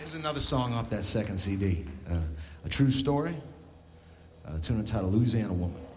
is another song off that second CD, a true story, a tune entitled Louisiana Woman.